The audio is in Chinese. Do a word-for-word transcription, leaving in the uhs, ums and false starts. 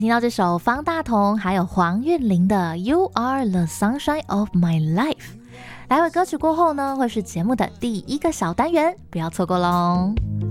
听到这首方大同还有黄韵玲的 You Are the Sunshine of My Life。 来回歌曲过后呢，会是节目的第一个小单元，不要错过咯。